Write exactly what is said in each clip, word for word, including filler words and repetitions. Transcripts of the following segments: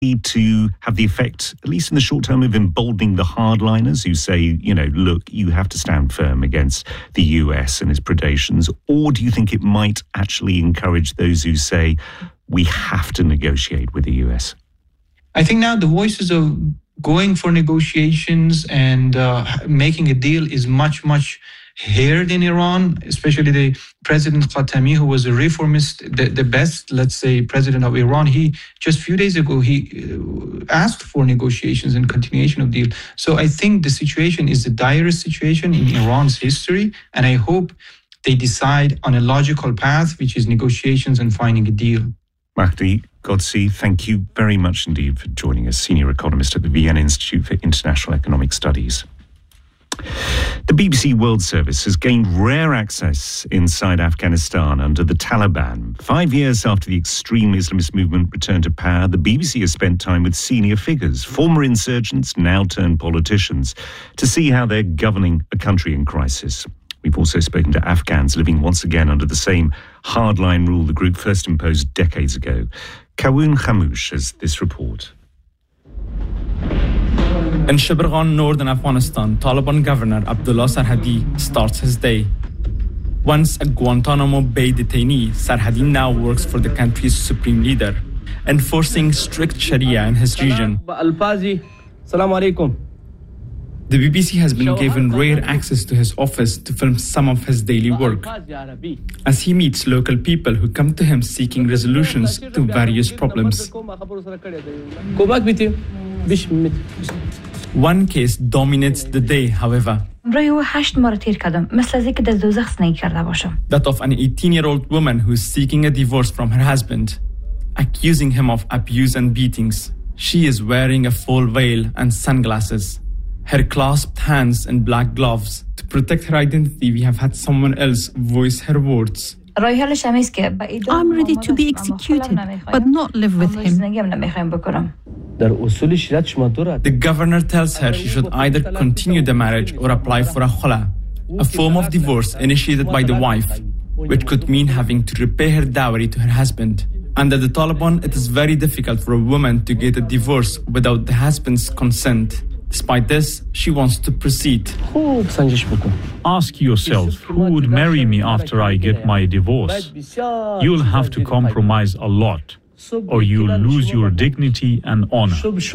to have the effect, at least in the short term, of emboldening the hardliners who say, you know, look, you have to stand firm against the U S and its predations? Or do you think it might actually encourage those who say we have to negotiate with the U S? I think now the voices of going for negotiations and uh, making a deal is much, much heard in Iran, especially the President Khatami, who was a reformist, the, the best, let's say, president of Iran. He just a few days ago, he uh, asked for negotiations and continuation of deal. So I think the situation is the direst situation in Iran's history. And I hope they decide on a logical path, which is negotiations and finding a deal. Mahdi Ghodsi, thank you very much indeed for joining us, senior economist at the Vienna Institute for International Economic Studies. The B B C World Service has gained rare access inside Afghanistan under the Taliban. Five years after the extreme Islamist movement returned to power, the B B C has spent time with senior figures, former insurgents, now turned politicians, to see how they're governing a country in crisis. We've also spoken to Afghans living once again under the same hardline rule the group first imposed decades ago. Kawoon Khamoush has this report. In Shibirghan, northern Afghanistan, Taliban Governor Abdullah Sarhadi starts his day. Once a Guantanamo Bay detainee, Sarhadi now works for the country's supreme leader, enforcing strict Sharia in his region. The B B C has been given rare access to his office to film some of his daily work, as he meets local people who come to him seeking resolutions to various problems. One case dominates the day, however. That of an eighteen-year-old woman who is seeking a divorce from her husband, accusing him of abuse and beatings. She is wearing a full veil and sunglasses, her clasped hands in black gloves. To protect her identity, we have had someone else voice her words. I'm ready to be executed, but not live with him. The governor tells her she should either continue the marriage or apply for a khula, a form of divorce initiated by the wife, which could mean having to repay her dowry to her husband. Under the Taliban, it is very difficult for a woman to get a divorce without the husband's consent. Despite this, she wants to proceed. Ask yourself, who would marry me after I get my divorce? You'll have to compromise a lot, or you'll lose your dignity and honor.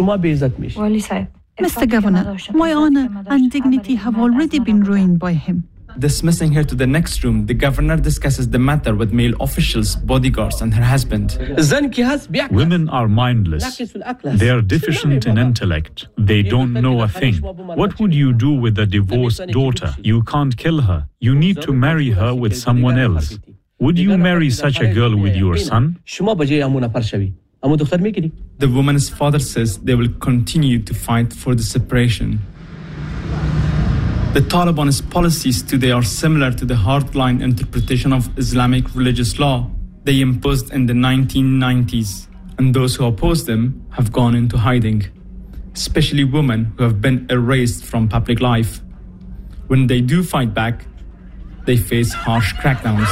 Mister Governor, my honor and dignity have already been ruined by him. Dismissing her to the next room, the governor discusses the matter with male officials, bodyguards, and her husband. Women are mindless. They are deficient in intellect. They don't know a thing. What would you do with a divorced daughter? You can't kill her. You need to marry her with someone else. Would you marry such a girl with your son? The woman's father says they will continue to fight for the separation. The Taliban's policies today are similar to the hardline interpretation of Islamic religious law they imposed in the nineteen nineties, and those who oppose them have gone into hiding, especially women who have been erased from public life. When they do fight back, they face harsh crackdowns.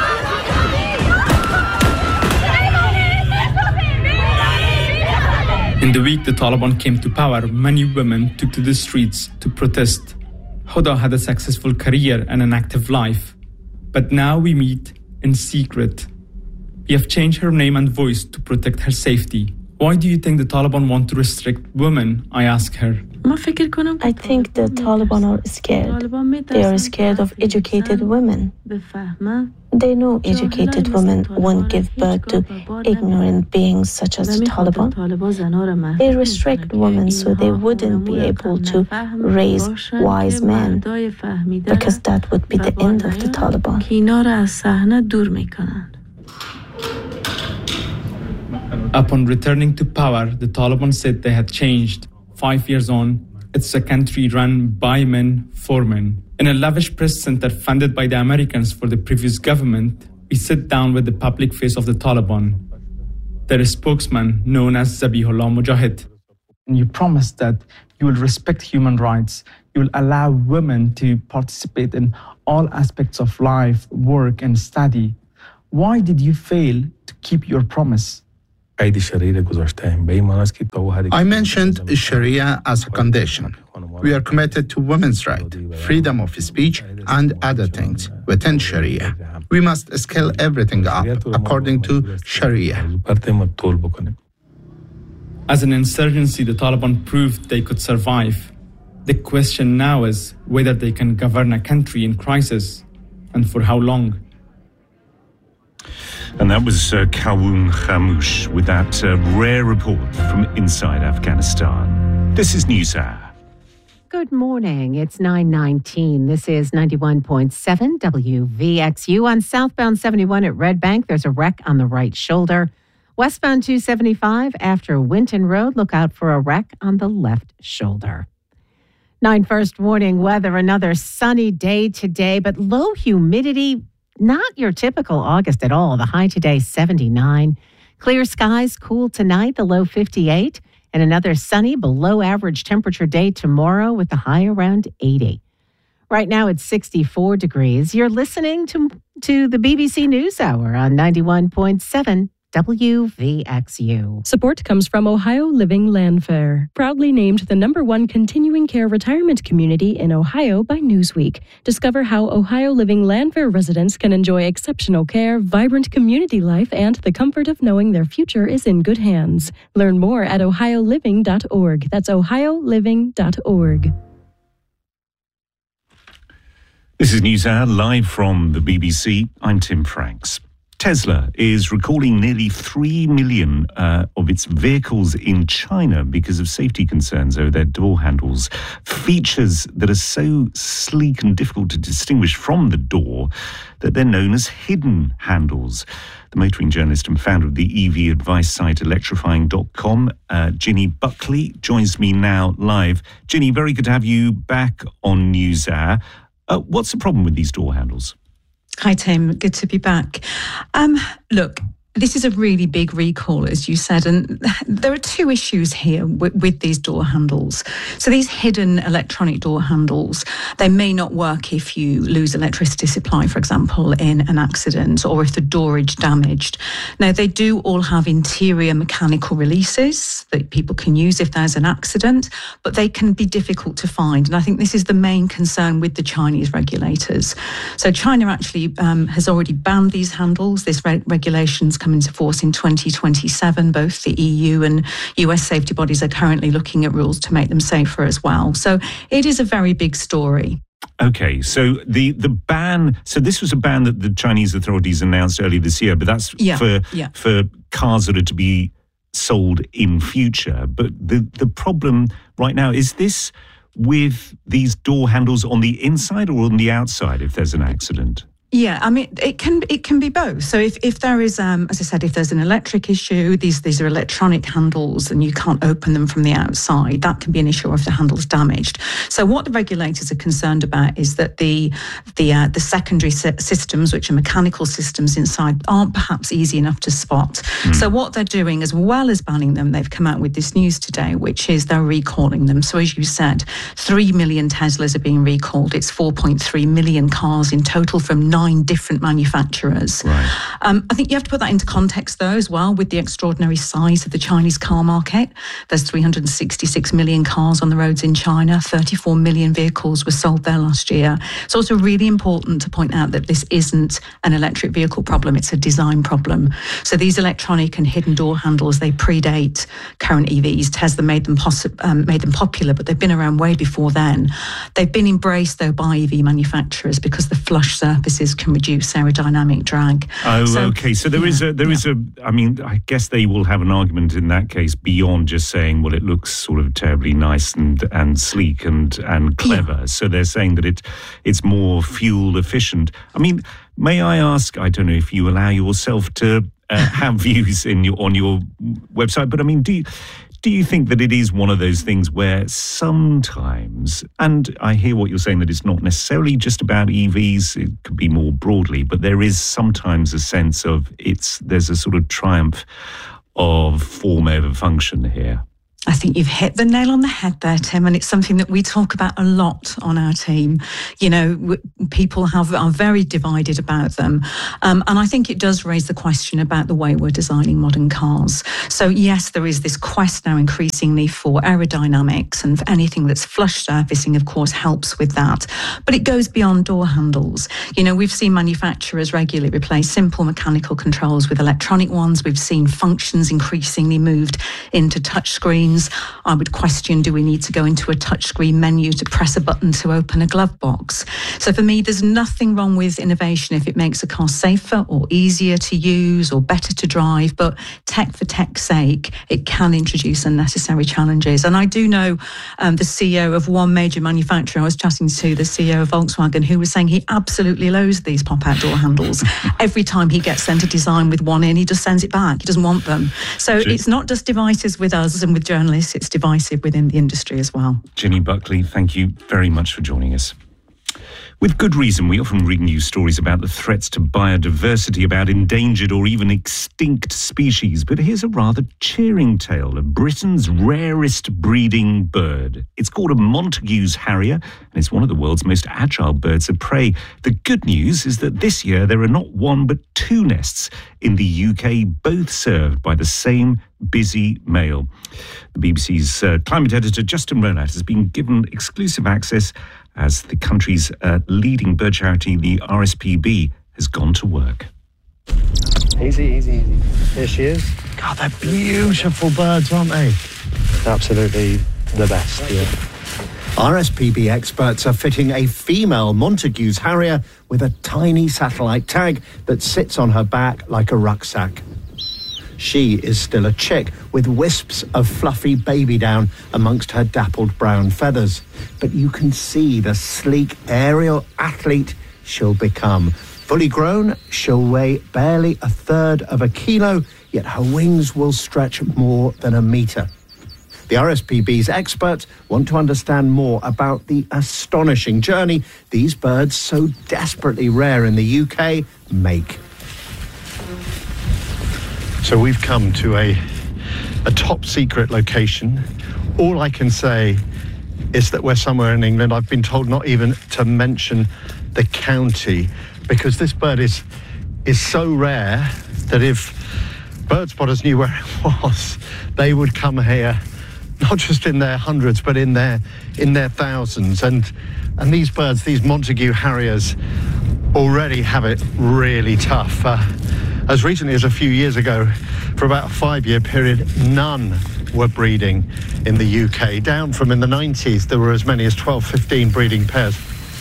In the week the Taliban came to power, many women took to the streets to protest. Huda had a successful career and an active life, but now we meet in secret. We have changed her name and voice to protect her safety. Why do you think the Taliban want to restrict women? I ask her. I think the Taliban are scared. They are scared of educated women. They know educated women won't give birth to ignorant beings such as the Taliban. They restrict women so they wouldn't be able to raise wise men, because that would be the end of the Taliban. Upon returning to power, the Taliban said they had changed. Five years on, it's a country run by men for men. In a lavish press center funded by the Americans for the previous government, we sit down with the public face of the Taliban, their spokesman known as Zabihullah Mujahid. You promised that you will respect human rights, you will allow women to participate in all aspects of life, work and study. Why did you fail to keep your promise? I mentioned Sharia as a condition. We are committed to women's rights, freedom of speech, and other things within Sharia. We must scale everything up according to Sharia. As an insurgency, the Taliban proved they could survive. The question now is whether they can govern a country in crisis, and for how long. And that was uh, Kawun Khamouche with that uh, rare report from inside Afghanistan. This is NewsHour. Good morning. It's nine nineteen. This is ninety-one point seven W V X U. On southbound seventy-one at Red Bank, there's a wreck on the right shoulder. Westbound two seventy-five after Winton Road, look out for a wreck on the left shoulder. nine first warning weather, another sunny day today, but low humidity, not your typical August at all. The high today, seventy-nine. Clear skies, cool tonight, the low fifty-eight. And another sunny, below average temperature day tomorrow with the high around eighty. Right now it's sixty-four degrees. You're listening to, to the B B C NewsHour on ninety-one point seven W V X U. Support comes from Ohio Living Landfair, proudly named the number one continuing care retirement community in Ohio by Newsweek. Discover how Ohio Living Landfair residents can enjoy exceptional care, vibrant community life, and the comfort of knowing their future is in good hands. Learn more at ohio living dot org. That's ohio living dot org. This is NewsHour, live from the B B C. I'm Tim Franks. Tesla is recalling nearly three million uh, of its vehicles in China because of safety concerns over their door handles. Features that are so sleek and difficult to distinguish from the door that they're known as hidden handles. The motoring journalist and founder of the E V advice site electrifying dot com, uh, Ginny Buckley, joins me now live. Ginny, very good to have you back on NewsHour. Uh, what's the problem with these door handles? Hi, Tim. Good to be back. Um, look, this is a really big recall, as you said, and there are two issues here with, with these door handles. So these hidden electronic door handles, they may not work if you lose electricity supply, for example, in an accident, or if the door is damaged. Now, they do all have interior mechanical releases that people can use if there's an accident, but they can be difficult to find. And I think this is the main concern with the Chinese regulators. So China actually um, has already banned these handles. This re- regulation's come into force in twenty twenty-seven. Both the E U and U S safety bodies are currently looking at rules to make them safer as well. So it is a very big story. Okay, so the, the ban, so this was a ban that the Chinese authorities announced earlier this year, but that's yeah, for yeah. for cars that are to be sold in future. But the, the problem right now, is this with these door handles on the inside or on the outside if there's an accident? Yeah, I mean, it can it can be both. So if, if there is, um, as I said, if there's an electric issue, these these are electronic handles and you can't open them from the outside, that can be an issue if the handle's damaged. So what the regulators are concerned about is that the the uh, the secondary systems, which are mechanical systems inside, aren't perhaps easy enough to spot. Mm. So what they're doing, as well as banning them, they've come out with this news today, which is they're recalling them. So as you said, three million Teslas are being recalled. It's four point three million cars in total from nine different manufacturers. Right. Um, I think you have to put that into context, though, as well, with the extraordinary size of the Chinese car market. There's three hundred sixty-six million cars on the roads in China. thirty-four million vehicles were sold there last year. It's also really important to point out that this isn't an electric vehicle problem. It's a design problem. So these electronic and hidden door handles, they predate current E Vs. Tesla made them, possi- um, made them popular, but they've been around way before then. They've been embraced, though, by E V manufacturers because the flush surfaces can reduce aerodynamic drag. Oh, so, okay. So there yeah, is a, there yeah. is a, I mean, I guess they will have an argument in that case beyond just saying, well, it looks sort of terribly nice and, and sleek and, and clever. Yeah. So they're saying that it it's more fuel efficient. I mean, may I ask, I don't know if you allow yourself to uh, have views in your, on your website, but I mean, do you, Do you think that it is one of those things where sometimes, and I hear what you're saying, that it's not necessarily just about E Vs, it could be more broadly, but there is sometimes a sense of it's there's a sort of triumph of form over function here? I think you've hit the nail on the head there, Tim, and it's something that we talk about a lot on our team. You know, w- people have are very divided about them. Um, and I think it does raise the question about the way we're designing modern cars. So, yes, there is this quest now increasingly for aerodynamics, and for anything that's flush surfacing, of course, helps with that. But it goes beyond door handles. You know, we've seen manufacturers regularly replace simple mechanical controls with electronic ones. We've seen functions increasingly moved into touchscreens. I would question, do we need to go into a touchscreen menu to press a button to open a glove box? So for me, there's nothing wrong with innovation if it makes a car safer or easier to use or better to drive, but tech for tech's sake, it can introduce unnecessary challenges. And I do know um, the C E O of one major manufacturer, I was chatting to the C E O of Volkswagen, who was saying he absolutely loathes these pop-out door handles. Every time he gets sent a design with one in, he just sends it back. He doesn't want them. So Gin- it's not just devices with us and with journalists, it's divisive within the industry as well. Ginny Buckley, thank you very much for joining us. With good reason, we often read news stories about the threats to biodiversity, about endangered or even extinct species. But here's a rather cheering tale of Britain's rarest breeding bird. It's called a Montagu's harrier, and it's one of the world's most agile birds of prey. The good news is that this year there are not one but two nests in the U K, both served by the same busy male. The B B C's uh, climate editor Justin Rowlatt has been given exclusive access as the country's uh, leading bird charity, the R S P B, has gone to work. Easy, easy, easy. Here she is. God, they're beautiful birds, aren't they? Absolutely the best, yeah. R S P B experts are fitting a female Montagu's harrier with a tiny satellite tag that sits on her back like a rucksack. She is still a chick with wisps of fluffy baby down amongst her dappled brown feathers. But you can see the sleek aerial athlete she'll become. Fully grown, she'll weigh barely a third of a kilo, yet her wings will stretch more than a metre. The R S P B's experts want to understand more about the astonishing journey these birds, so desperately rare in the U K, make. So we've come to a, a top secret location. All I can say is that we're somewhere in England. I've been told not even to mention the county, because this bird is is so rare that if bird spotters knew where it was, they would come here, not just in their hundreds, but in their in their thousands. And and these birds, these Montagu harriers, already have it really tough. Uh, As recently as a few years ago, for about a five-year period, none were breeding in the U K. Down from in the nineties, there were as many as twelve, fifteen breeding pairs.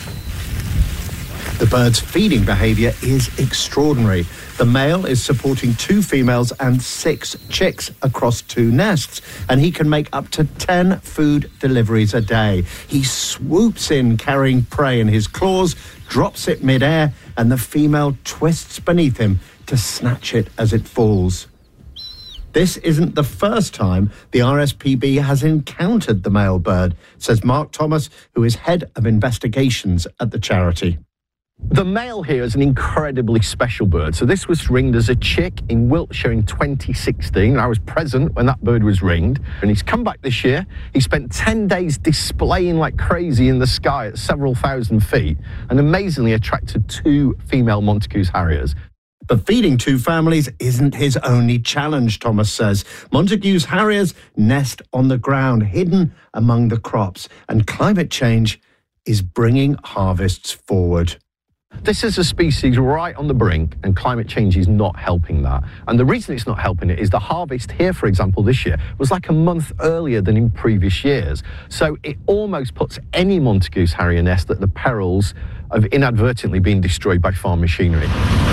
The bird's feeding behaviour is extraordinary. The male is supporting two females and six chicks across two nests, and he can make up to ten food deliveries a day. He swoops in carrying prey in his claws, drops it mid-air, and the female twists beneath him to snatch it as it falls. This isn't the first time the R S P B has encountered the male bird, says Mark Thomas, who is head of investigations at the charity. The male here is an incredibly special bird. So this was ringed as a chick in Wiltshire in twenty sixteen. I was present when that bird was ringed, and he's come back this year. He spent ten days displaying like crazy in the sky at several thousand feet, and amazingly attracted two female Montagu's harriers. But feeding two families isn't his only challenge, Thomas says. Montagu's harriers nest on the ground, hidden among the crops, and climate change is bringing harvests forward. This is a species right on the brink, and climate change is not helping that. And the reason it's not helping it is the harvest here, for example, this year was like a month earlier than in previous years. So it almost puts any Montagu's harrier nest at the perils of inadvertently being destroyed by farm machinery.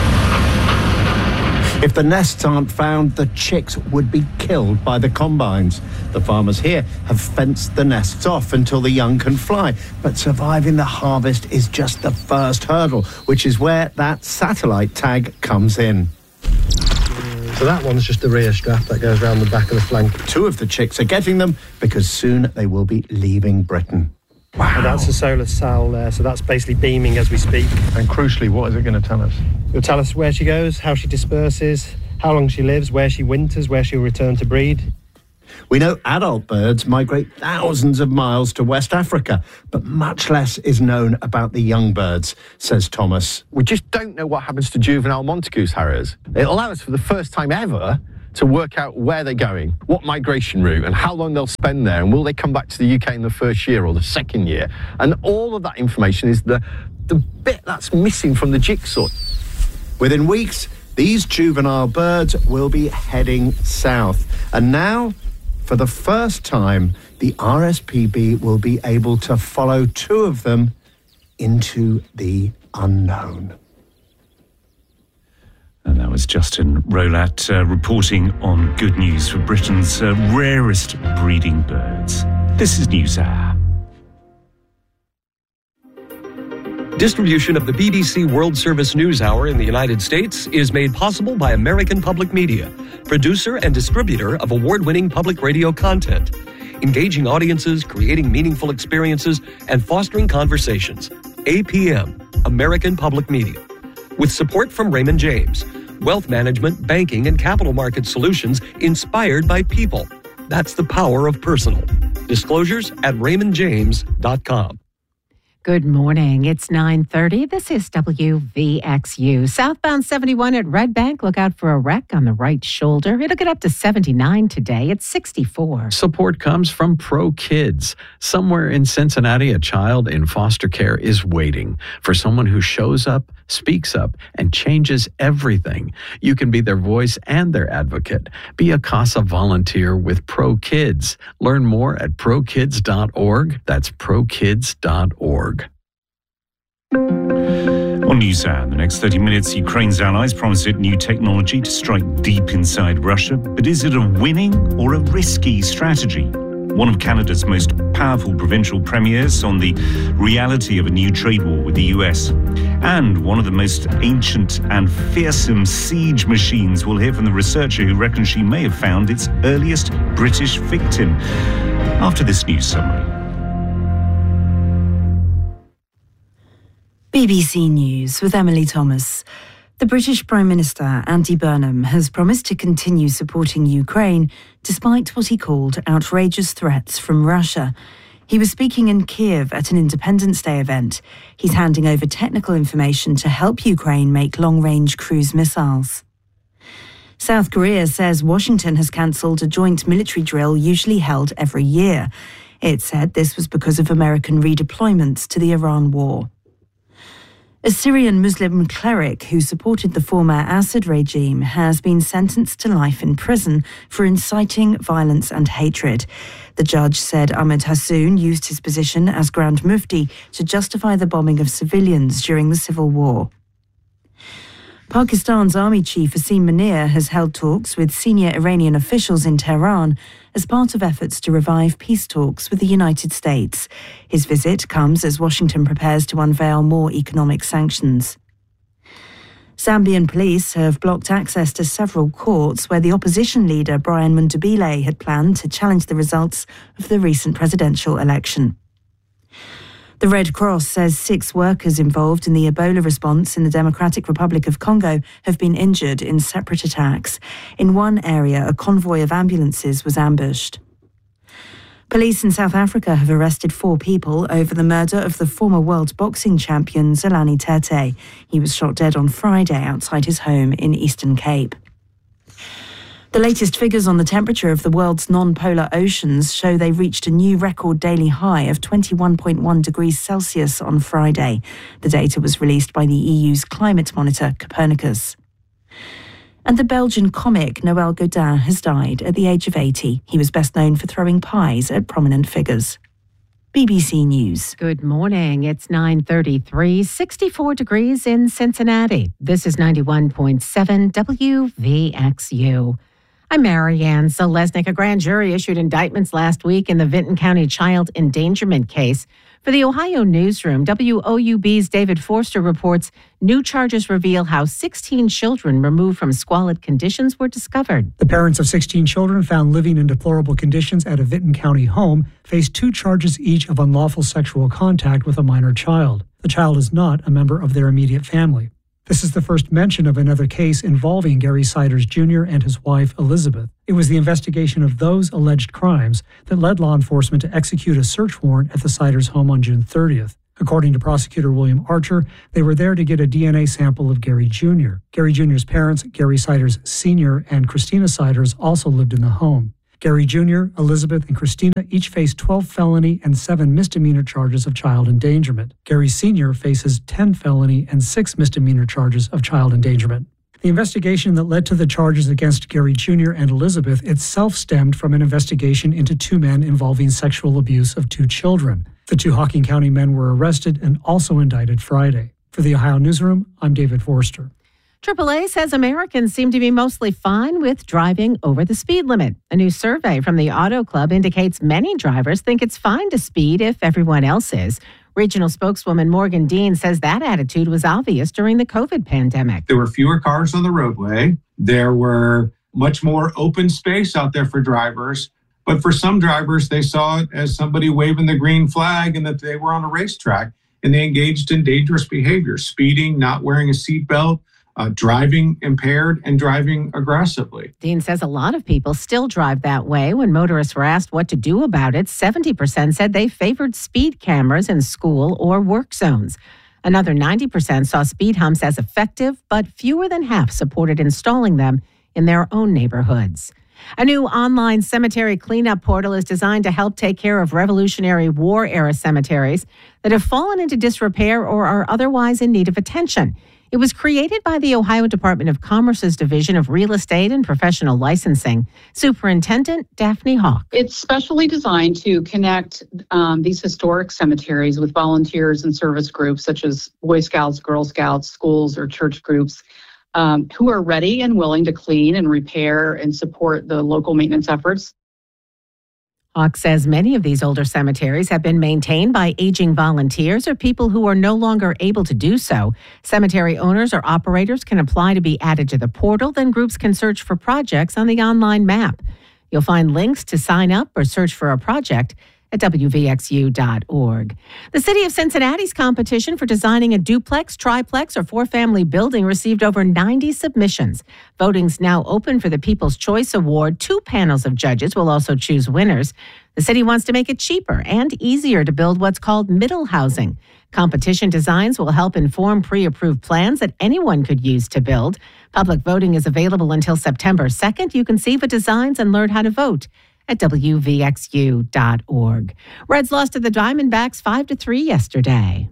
If the nests aren't found, the chicks would be killed by the combines. The farmers here have fenced the nests off until the young can fly. But surviving the harvest is just the first hurdle, which is where that satellite tag comes in. So that one's just the rear strap that goes around the back of the flank. Two of the chicks are getting them because soon they will be leaving Britain. Wow. So that's the solar cell there, so that's basically beaming as we speak. And crucially, what is it going to tell us? It'll tell us where she goes, how she disperses, how long she lives, where she winters, where she'll return to breed. We know adult birds migrate thousands of miles to West Africa, but much less is known about the young birds, says Thomas. We just don't know what happens to juvenile Montagu's harriers. It allows us for the first time ever to work out where they're going, what migration route, and how long they'll spend there, and will they come back to the U K in the first year or the second year. And all of that information is the, the bit that's missing from the jigsaw. Within weeks, these juvenile birds will be heading south. And now, for the first time, the R S P B will be able to follow two of them into the unknown. And that was Justin Rolat uh, reporting on good news for Britain's uh, rarest breeding birds. This is NewsHour. Distribution of the B B C World Service News Hour in the United States is made possible by American Public Media, producer and distributor of award-winning public radio content, engaging audiences, creating meaningful experiences, and fostering conversations. A P M, American Public Media. With support from Raymond James, wealth management, banking, and capital market solutions inspired by people. That's the power of personal. Disclosures at raymond james dot com. Good morning. It's nine thirty. This is W V X U. Southbound seventy-one at Red Bank. Look out for a wreck on the right shoulder. It'll get up to seventy-nine today. It's sixty-four. Support comes from Pro Kids. Somewhere in Cincinnati, a child in foster care is waiting for someone who shows up, speaks up, and changes everything. You can be their voice and their advocate. Be a CASA volunteer with Pro Kids. Learn more at pro kids dot org. That's pro kids dot org. On NewsHour, in the next thirty minutes, Ukraine's allies promise it new technology to strike deep inside Russia. But is it a winning or a risky strategy? One of Canada's most powerful provincial premiers on the reality of a new trade war with the U S. And one of the most ancient and fearsome siege machines. We'll hear from the researcher who reckons she may have found its earliest British victim. After this news summary. B B C News with Emily Thomas. The British Prime Minister, Andy Burnham, has promised to continue supporting Ukraine despite what he called outrageous threats from Russia. He was speaking in Kiev at an Independence Day event. He's handing over technical information to help Ukraine make long-range cruise missiles. South Korea says Washington has cancelled a joint military drill usually held every year. It said this was because of American redeployments to the Iran war. A Syrian Muslim cleric who supported the former Assad regime has been sentenced to life in prison for inciting violence and hatred. The judge said Ahmed Hassoun used his position as Grand Mufti to justify the bombing of civilians during the civil war. Pakistan's army chief Asim Munir has held talks with senior Iranian officials in Tehran as part of efforts to revive peace talks with the United States. His visit comes as Washington prepares to unveil more economic sanctions. Zambian police have blocked access to several courts where the opposition leader Brian Mundubile had planned to challenge the results of the recent presidential election. The Red Cross says six workers involved in the Ebola response in the Democratic Republic of Congo have been injured in separate attacks. In one area, a convoy of ambulances was ambushed. Police in South Africa have arrested four people over the murder of the former world boxing champion Zolani Tete. He was shot dead on Friday outside his home in Eastern Cape. The latest figures on the temperature of the world's non-polar oceans show they reached a new record daily high of twenty-one point one degrees Celsius on Friday. The data was released by the E U's climate monitor, Copernicus. And the Belgian comic Noël Godin has died at the age of eighty. He was best known for throwing pies at prominent figures. B B C News. Good morning. It's nine thirty-three, sixty-four degrees in Cincinnati. This is ninety-one point seven W V X U. I'm Marianne Zalesnik. A grand jury issued indictments last week in the Vinton County child endangerment case. For the Ohio Newsroom, W O U B's David Forster reports new charges reveal how sixteen children removed from squalid conditions were discovered. The parents of sixteen children found living in deplorable conditions at a Vinton County home face two charges each of unlawful sexual contact with a minor child. The child is not a member of their immediate family. This is the first mention of another case involving Gary Siders Junior and his wife, Elizabeth. It was the investigation of those alleged crimes that led law enforcement to execute a search warrant at the Siders home on June thirtieth. According to prosecutor William Archer, they were there to get a D N A sample of Gary Junior Gary Junior's parents, Gary Siders Senior and Christina Siders, also lived in the home. Gary Junior, Elizabeth, and Christina each face twelve felony and seven misdemeanor charges of child endangerment. Gary Senior faces ten felony and six misdemeanor charges of child endangerment. The investigation that led to the charges against Gary Junior and Elizabeth itself stemmed from an investigation into two men involving sexual abuse of two children. The two Hocking County men were arrested and also indicted Friday. For the Ohio Newsroom, I'm David Forster. triple A says Americans seem to be mostly fine with driving over the speed limit. A new survey from the Auto Club indicates many drivers think it's fine to speed if everyone else is. Regional spokeswoman Morgan Dean says that attitude was obvious during the COVID pandemic. There were fewer cars on the roadway. There were much more open space out there for drivers. But for some drivers, they saw it as somebody waving the green flag and that they were on a racetrack, and they engaged in dangerous behavior, speeding, not wearing a seatbelt, Uh, driving impaired, and driving aggressively. Dean says a lot of people still drive that way. When motorists were asked what to do about it, seventy percent said they favored speed cameras in school or work zones. Another ninety percent saw speed humps as effective, but fewer than half supported installing them in their own neighborhoods. A new online cemetery cleanup portal is designed to help take care of Revolutionary War-era cemeteries that have fallen into disrepair or are otherwise in need of attention. It was created by the Ohio Department of Commerce's Division of Real Estate and Professional Licensing. Superintendent Daphne Hawk. It's specially designed to connect um, these historic cemeteries with volunteers and service groups such as Boy Scouts, Girl Scouts, schools, or church groups um, who are ready and willing to clean and repair and support the local maintenance efforts. Hawk says many of these older cemeteries have been maintained by aging volunteers or people who are no longer able to do so. Cemetery owners or operators can apply to be added to the portal, then groups can search for projects on the online map. You'll find links to sign up or search for a project at W V X U dot org. The City of Cincinnati's competition for designing a duplex, triplex, or four-family building received over ninety submissions. Voting's now open for the People's Choice Award. Two panels of judges will also choose winners. The city wants to make it cheaper and easier to build what's called middle housing. Competition designs will help inform pre-approved plans that anyone could use to build. Public voting is available until September second. You can see the designs and learn how to vote at W V X U dot org. Reds lost to the Diamondbacks five to three yesterday.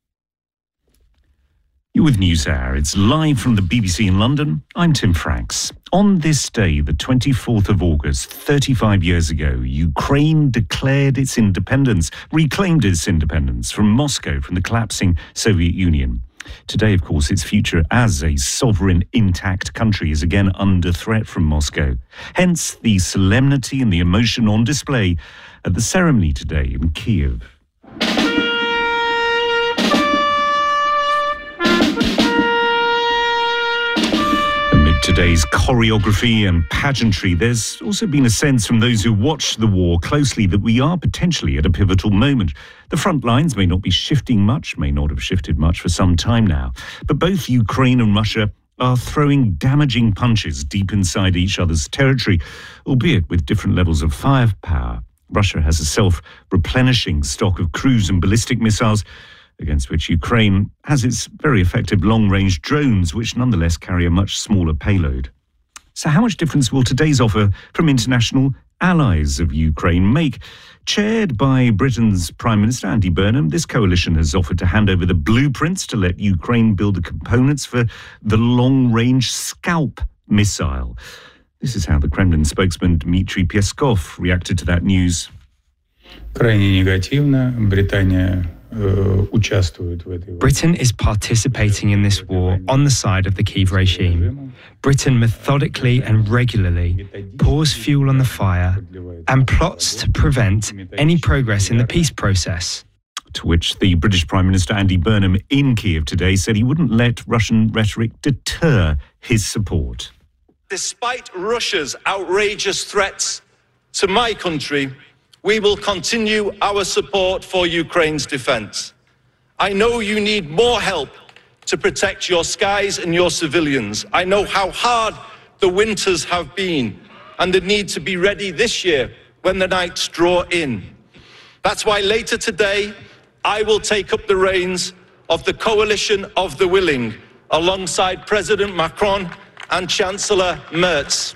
You're with NewsHour. It's live from the B B C in London. I'm Tim Franks. On this day, the twenty-fourth of August, thirty-five years ago, Ukraine declared its independence, reclaimed its independence from Moscow, from the collapsing Soviet Union. Today, of course, its future as a sovereign, intact country is again under threat from Moscow. Hence, the solemnity and the emotion on display at the ceremony today in Kiev. Today's choreography and pageantry, there's also been a sense from those who watch the war closely that we are potentially at a pivotal moment. The front lines may not be shifting much, may not have shifted much for some time now, but both Ukraine and Russia are throwing damaging punches deep inside each other's territory, albeit with different levels of firepower. Russia has a self-replenishing stock of cruise and ballistic missiles, against which Ukraine has its very effective long-range drones, which nonetheless carry a much smaller payload. So how much difference will today's offer from international allies of Ukraine make? Chaired by Britain's Prime Minister Andy Burnham, this coalition has offered to hand over the blueprints to let Ukraine build the components for the long-range Scalp missile. This is how the Kremlin spokesman Dmitry Peskov reacted to that news. Крайне негативно. Британия Britain is participating in this war on the side of the Kyiv regime. Britain methodically and regularly pours fuel on the fire and plots to prevent any progress in the peace process. To which the British Prime Minister Andy Burnham in Kiev today said he wouldn't let Russian rhetoric deter his support. Despite Russia's outrageous threats to my country, we will continue our support for Ukraine's defense. I know you need more help to protect your skies and your civilians. I know how hard the winters have been and the need to be ready this year when the nights draw in. That's why later today, I will take up the reins of the Coalition of the Willing alongside President Macron and Chancellor Merz.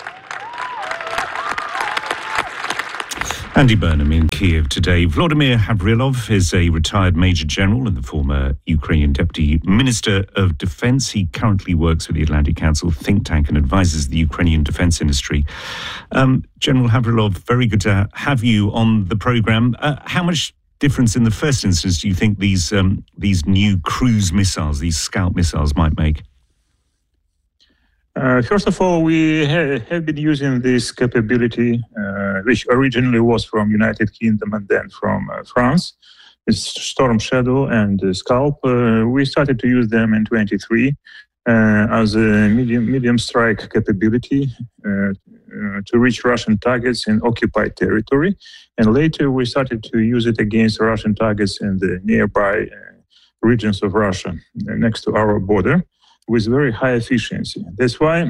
Andy Burnham in Kiev today. Vladimir Havrilov is a retired Major General and the former Ukrainian Deputy Minister of Defense. He currently works with the Atlantic Council think tank and advises the Ukrainian defense industry. Um, General Havrilov, very good to have you on the programme. Uh, how much difference in the first instance do you think these um, these new cruise missiles, these Scout missiles, might make? Uh, first of all, we ha- have been using this capability, uh, which originally was from United Kingdom and then from uh, France. It's Storm Shadow and uh, Scalp. Uh, we started to use them in twenty-three uh, as a medium medium strike capability uh, uh, to reach Russian targets in occupied territory. And later we started to use it against Russian targets in the nearby uh, regions of Russia uh, next to our border, with very high efficiency. That's why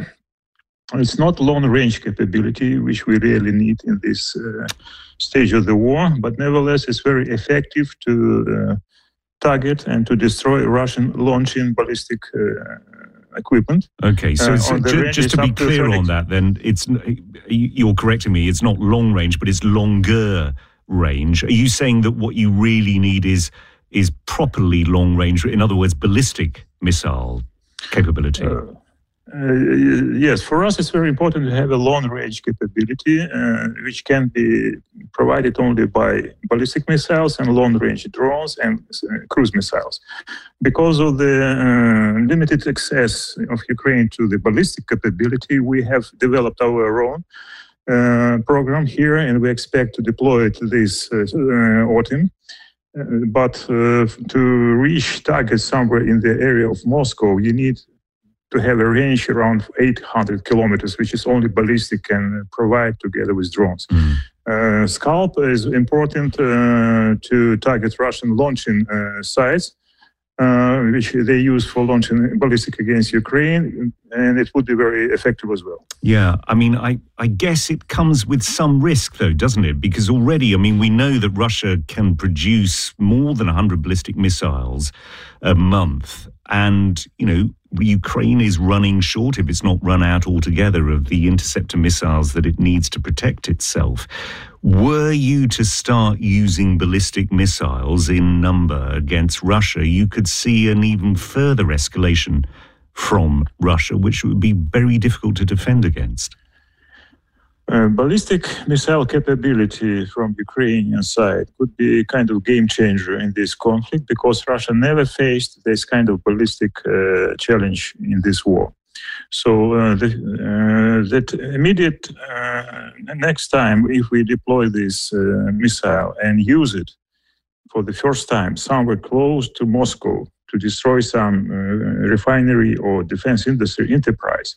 it's not long-range capability, which we really need in this uh, stage of the war, but nevertheless it's very effective to uh, target and to destroy Russian launching ballistic uh, equipment. Okay, so, uh, so ju- just to be clear on that then, it's you're correcting me, it's not long-range, but it's longer range. Are you saying that what you really need is is properly long-range, in other words, ballistic missile capability? Uh, uh, yes, for us it's very important to have a long-range capability, uh, which can be provided only by ballistic missiles and long-range drones and uh, cruise missiles. Because of the uh, limited access of Ukraine to the ballistic capability, we have developed our own uh, program here, and we expect to deploy it this uh, uh, autumn. Uh, but uh, to reach targets somewhere in the area of Moscow, you need to have a range around eight hundred kilometers, which is only ballistic can provide together with drones. Mm. Uh, Scalp is important uh, to target Russian launching uh, sites, uh, which they use for launching ballistic against Ukraine, and it would be very effective as well. Yeah, I mean, I, I guess it comes with some risk, though, doesn't it? Because already, I mean, we know that Russia can produce more than one hundred ballistic missiles a month. And, you know, Ukraine is running short, if it's not run out altogether, of the interceptor missiles that it needs to protect itself. Were you to start using ballistic missiles in number against Russia, you could see an even further escalation from Russia, which would be very difficult to defend against. Uh, ballistic missile capability from Ukrainian side could be a kind of game changer in this conflict, because Russia never faced this kind of ballistic uh, challenge in this war. So uh, the, uh, that immediate uh, next time, if we deploy this uh, missile and use it for the first time somewhere close to Moscow to destroy some uh, refinery or defense industry enterprise,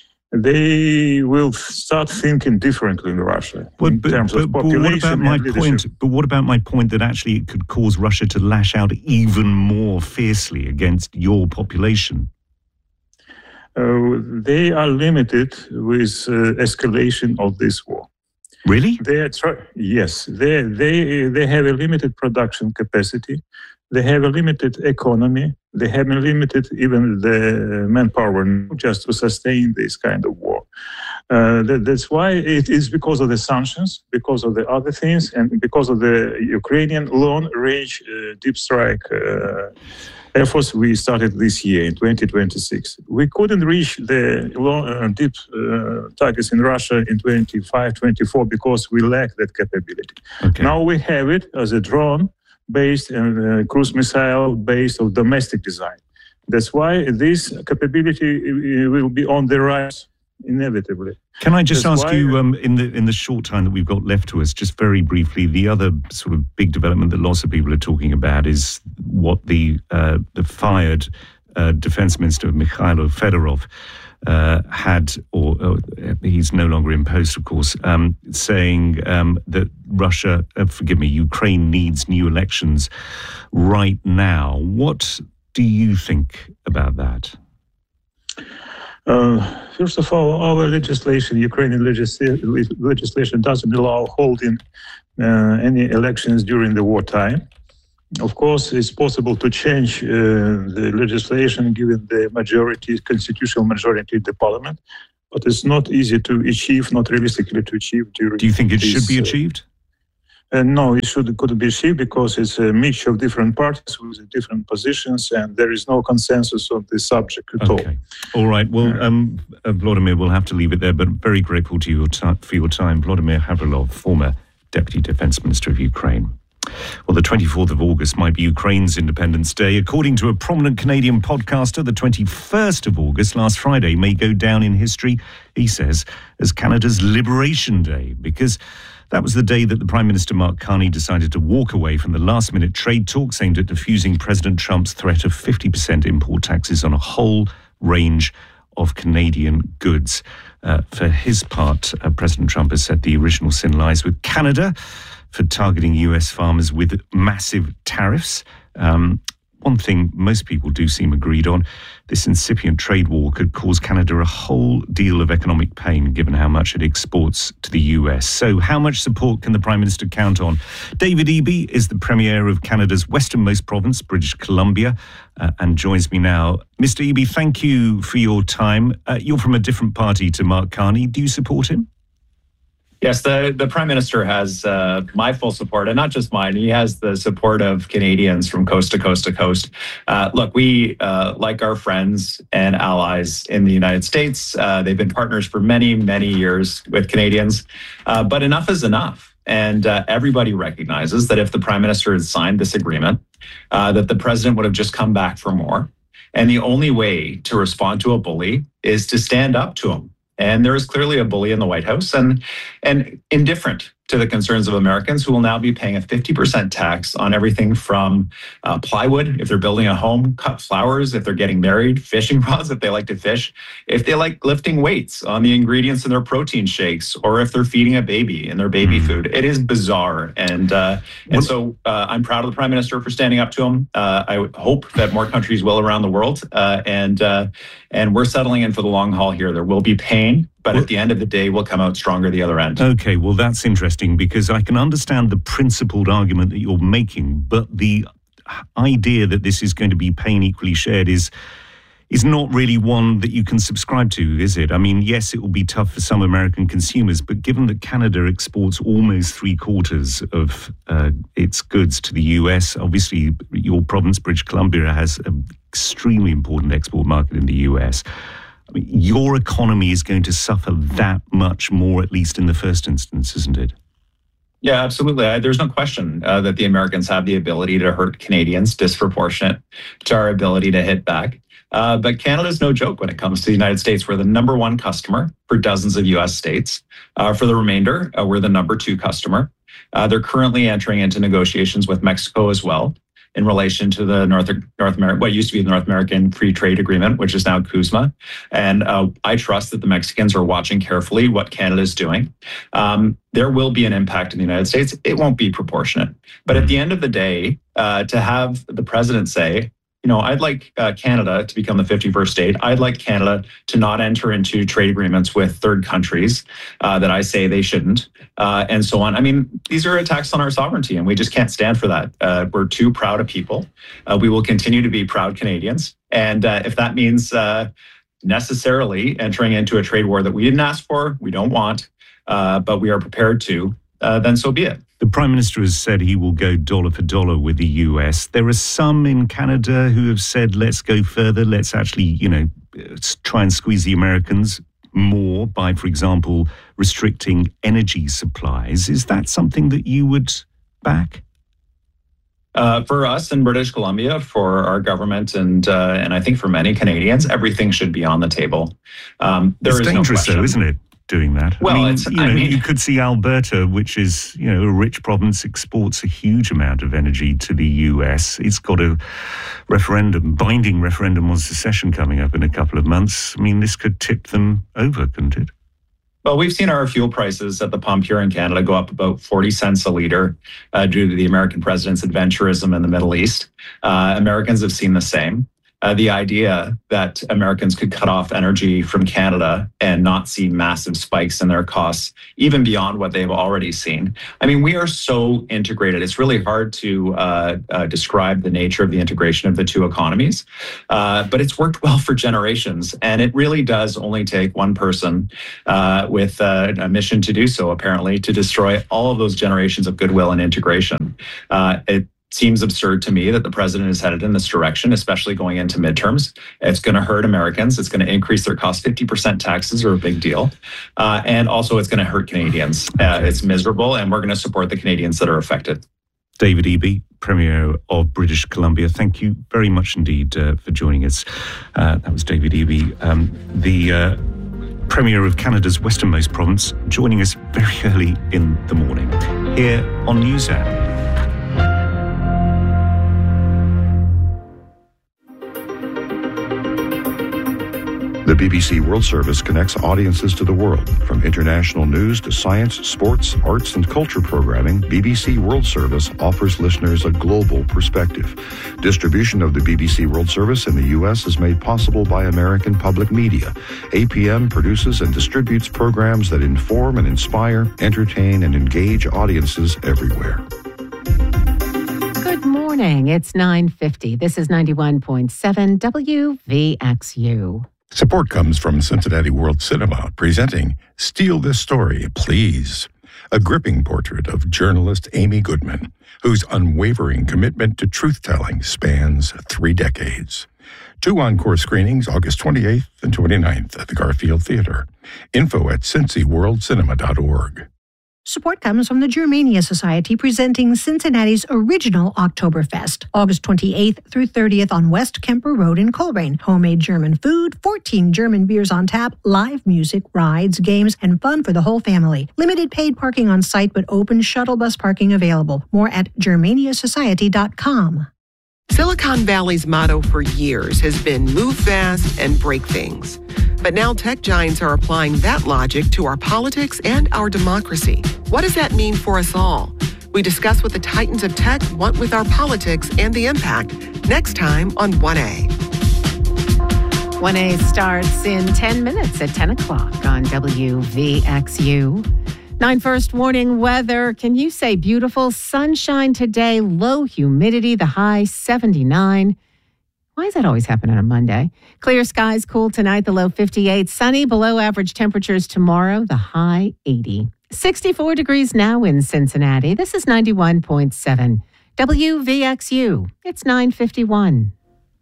they will start thinking differently in Russia but, in but, terms but, of population but what about my and leadership. point? But what about my point that actually it could cause Russia to lash out even more fiercely against your population? Uh, they are limited with uh, escalation of this war. Really? They are try- yes, they they they have a limited production capacity. They have a limited economy. They have a limited even the manpower just to sustain this kind of war. Uh, that, that's why it is because of the sanctions, because of the other things, and because of the Ukrainian long-range uh, deep strike uh, efforts we started this year in twenty twenty-six. We couldn't reach the long, uh, deep uh, targets in Russia in twenty-five, twenty-four because we lack that capability. Okay. Now we have it as a drone based on uh, cruise missile based on domestic design. That's why this capability will be on the rise inevitably. Can I just That's ask why, you, um, in the in the short time that we've got left to us, just very briefly, the other sort of big development that lots of people are talking about is what the uh, the fired uh, Defense Minister Mikhailo Fedorov uh, had, or, or he's no longer in post, of course, um, saying um, that Russia, uh, forgive me, Ukraine needs new elections right now. What do you think about that? Uh, first of all, our legislation, Ukrainian legisl- legislation, doesn't allow holding uh, any elections during the wartime. Of course, it's possible to change uh, the legislation given the majority, constitutional majority in the parliament, but it's not easy to achieve, not realistically to achieve during. Do you think it this, should be achieved? Uh, no, it should couldn't be achieved because it's a mixture of different parties with different positions, and there is no consensus on this subject at okay. all. All right. Well, um, uh, Vladimir, we'll have to leave it there, but very grateful to you t- for your time. Vladimir Havrilov, former Deputy Defense Minister of Ukraine. Well, the twenty-fourth of August might be Ukraine's Independence Day. According to a prominent Canadian podcaster, the twenty-first of August, last Friday, may go down in history, he says, as Canada's Liberation Day, because that was the day that the Prime Minister Mark Carney decided to walk away from the last-minute trade talks aimed at defusing President Trump's threat of fifty percent import taxes on a whole range of Canadian goods. Uh, for his part, uh, President Trump has said the original sin lies with Canada for targeting U S farmers with massive tariffs. Um, one thing most people do seem agreed on, this incipient trade war could cause Canada a whole deal of economic pain given how much it exports to the U S. So how much support can the Prime Minister count on? David Eby is the Premier of Canada's westernmost province, British Columbia, uh, and joins me now. Mister Eby, thank you for your time. Uh, you're from a different party to Mark Carney. Do you support him? Yes, the, the Prime Minister has uh, my full support, and not just mine. He has the support of Canadians from coast to coast to coast. Uh, look, we, uh, like our friends and allies in the United States, uh, they've been partners for many, many years with Canadians. Uh, but enough is enough. And uh, everybody recognizes that if the Prime Minister had signed this agreement, uh, that the President would have just come back for more. And the only way to respond to a bully is to stand up to him. And there is clearly a bully in the White House and, and indifferent to the concerns of Americans who will now be paying a fifty percent tax on everything from uh, plywood, if they're building a home, cut flowers, if they're getting married, fishing rods, if they like to fish, if they like lifting weights on the ingredients in their protein shakes, or if they're feeding a baby in their baby food. It is bizarre. And uh, and so uh, I'm proud of the Prime Minister for standing up to him. Uh, I would hope that more countries will around the world. Uh, and uh, and we're settling in for the long haul here. There will be pain, but at the end of the day, we'll come out stronger the other end. Okay, well, that's interesting because I can understand the principled argument that you're making, but the idea that this is going to be pain equally shared is is not really one that you can subscribe to, is it? I mean, yes, it will be tough for some American consumers, but given that Canada exports almost three quarters of uh, its goods to the U S, obviously your province, British Columbia, has an extremely important export market in the U S. I mean, your economy is going to suffer that much more, at least in the first instance, isn't it? Yeah, absolutely. I, there's no question uh, that the Americans have the ability to hurt Canadians disproportionate to our ability to hit back. Uh, but Canada's no joke when it comes to the United States. We're the number one customer for dozens of U S states. Uh, for the remainder, uh, we're the number two customer. Uh, they're currently entering into negotiations with Mexico as well in relation to the North North America, what used to be the North American Free Trade Agreement, which is now CUSMA. And uh, I trust that the Mexicans are watching carefully what Canada is doing. Um, there will be an impact in the United States. It won't be proportionate. But at the end of the day, uh, to have the president say, you know, I'd like uh, Canada to become the fifty-first state. I'd like Canada to not enter into trade agreements with third countries uh, that I say they shouldn't, uh, and so on. I mean, these are attacks on our sovereignty, and we just can't stand for that. Uh, we're too proud of people. Uh, we will continue to be proud Canadians. And uh, if that means uh, necessarily entering into a trade war that we didn't ask for, we don't want, uh, but we are prepared to, uh, then so be it. The Prime Minister has said he will go dollar for dollar with the U S. There are some in Canada who have said, let's go further. Let's actually, you know, try and squeeze the Americans more by, for example, restricting energy supplies. Is that something that you would back? Uh, for us in British Columbia, for our government, and uh, and I think for many Canadians, everything should be on the table. Um, there it's is dangerous, no though, isn't it? Doing that. Well, I mean, it's, you know, I mean, you could see Alberta, which is, you know, a rich province, exports a huge amount of energy to the U S. It's got a referendum, binding referendum on secession coming up in a couple of months. I mean, this could tip them over, couldn't it? Well, we've seen our fuel prices at the pump here in Canada go up about forty cents a litre uh, due to the American president's adventurism in the Middle East. Uh, Americans have seen the same. Uh, the idea that Americans could cut off energy from Canada and not see massive spikes in their costs, even beyond what they've already seen. I mean, we are so integrated. It's really hard to uh, uh, describe the nature of the integration of the two economies, uh, but it's worked well for generations. And it really does only take one person uh, with uh, a mission to do so, apparently, to destroy all of those generations of goodwill and integration. Uh, it seems absurd to me that the president is headed in this direction, especially going into midterms. It's going to hurt Americans. It's going to increase their cost. fifty percent taxes are a big deal. Uh, and also it's going to hurt Canadians. Uh, it's miserable, and we're going to support the Canadians that are affected. David Eby, Premier of British Columbia, thank you very much indeed uh, for joining us. Uh, that was David Eby, um, the uh, Premier of Canada's westernmost province, joining us very early in the morning here on NewsHour. The B B C World Service connects audiences to the world. From international news to science, sports, arts, and culture programming, B B C World Service offers listeners a global perspective. Distribution of the B B C World Service in the U S is made possible by American Public Media. A P M produces and distributes programs that inform and inspire, entertain, and engage audiences everywhere. Good morning. It's nine fifty. This is ninety-one point seven W V X U. Support comes from Cincinnati World Cinema, presenting Steal This Story, Please, a gripping portrait of journalist Amy Goodman, whose unwavering commitment to truth-telling spans three decades. Two encore screenings, August twenty-eighth and twenty-ninth at the Garfield Theater. Info at cincy world cinema dot org. Support comes from the Germania Society, presenting Cincinnati's original Oktoberfest, August twenty-eighth through thirtieth on West Kemper Road in Coleraine. Homemade German food, fourteen German beers on tap, live music, rides, games, and fun for the whole family. Limited paid parking on site, but open shuttle bus parking available. More at germania society dot com. Silicon Valley's motto for years has been move fast and break things. But now tech giants are applying that logic to our politics and our democracy. What does that mean for us all? We discuss what the titans of tech want with our politics and the impact next time on one A. one A starts in ten minutes at ten o'clock on W V X U. nine first warning weather. Can you say beautiful? Sunshine today, low humidity, the high seventy-nine. Why does that always happen on a Monday? Clear skies, cool tonight, the low fifty-eight. Sunny, below average temperatures tomorrow, the high eighty. sixty-four degrees now in Cincinnati. This is ninety-one point seven W V X U. It's nine fifty-one.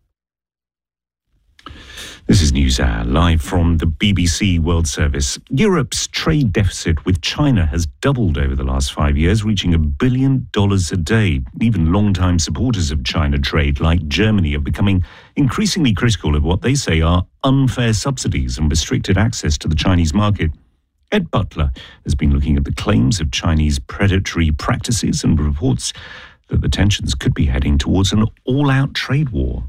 This is NewsHour, live from the B B C World Service. Europe's trade deficit with China has doubled over the last five years, reaching a billion dollars a day. Even long-time supporters of China trade, like Germany, are becoming increasingly critical of what they say are unfair subsidies and restricted access to the Chinese market. Ed Butler has been looking at the claims of Chinese predatory practices and reports that the tensions could be heading towards an all-out trade war.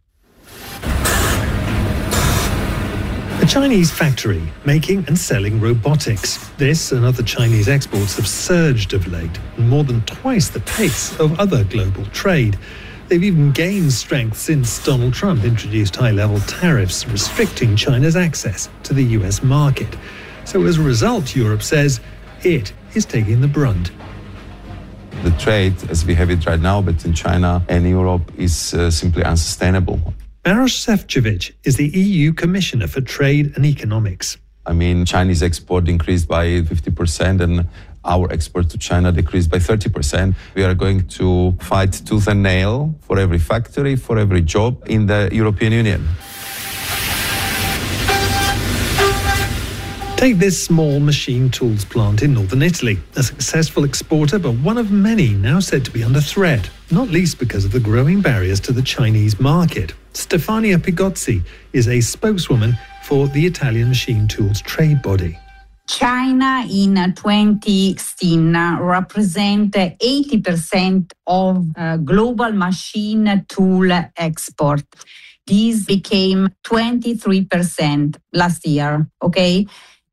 A Chinese factory making and selling robotics. This and other Chinese exports have surged of late, more than twice the pace of other global trade. They've even gained strength since Donald Trump introduced high-level tariffs restricting China's access to the U S market. So as a result, Europe says it is taking the brunt. The trade, as we have it right now between China and Europe, is uh, simply unsustainable. Maroš Šefčovič is the E U Commissioner for Trade and Economics. I mean, Chinese export increased by fifty percent and our export to China decreased by thirty percent. We are going to fight tooth and nail for every factory, for every job in the European Union. Take this small machine tools plant in northern Italy, a successful exporter, but one of many now said to be under threat, not least because of the growing barriers to the Chinese market. Stefania Pigozzi is a spokeswoman for the Italian machine tools trade body. China in twenty sixteen represented eighty percent of uh, global machine tool export. This became twenty-three percent last year, okay?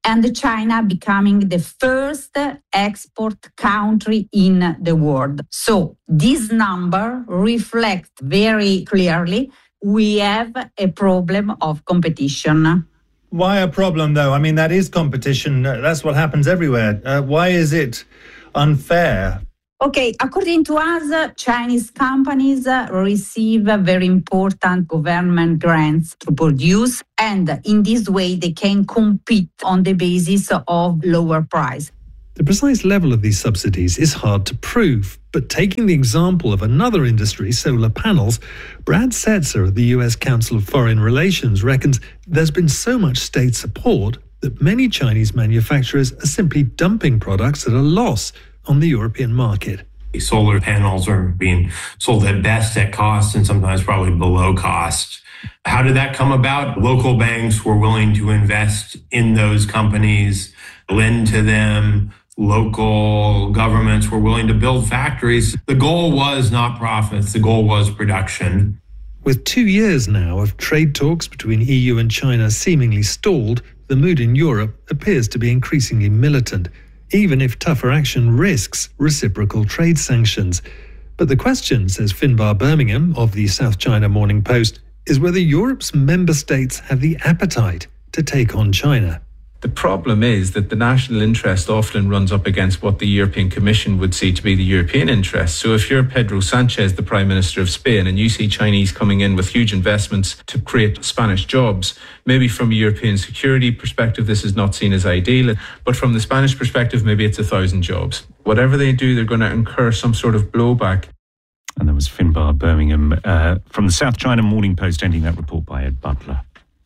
and China becoming the first export country in the world. So this number reflects very clearly we have a problem of competition. Why a problem, though? I mean, that is competition. That's what happens everywhere. Uh, why is it unfair? Okay, according to us, Chinese companies receive very important government grants to produce, and in this way they can compete on the basis of lower price. The precise level of these subsidies is hard to prove, but taking the example of another industry, solar panels, Brad Setzer of the U S Council of Foreign Relations reckons there's been so much state support that many Chinese manufacturers are simply dumping products at a loss on the European market. Solar panels are being sold at best at cost and sometimes probably below cost. How did that come about? Local banks were willing to invest in those companies, lend to them. Local governments were willing to build factories. The goal was not profits. The goal was production. With two years now of trade talks between E U and China seemingly stalled, the mood in Europe appears to be increasingly militant, even if tougher action risks reciprocal trade sanctions. But the question, says Finbar Birmingham of the South China Morning Post, is whether Europe's member states have the appetite to take on China. The problem is that the national interest often runs up against what the European Commission would see to be the European interest. So if you're Pedro Sanchez, the Prime Minister of Spain, and you see Chinese coming in with huge investments to create Spanish jobs, maybe from a European security perspective, this is not seen as ideal. But from the Spanish perspective, maybe it's a thousand jobs. Whatever they do, they're going to incur some sort of blowback. And there was Finbar Birmingham uh, from the South China Morning Post, ending that report by Ed Butler.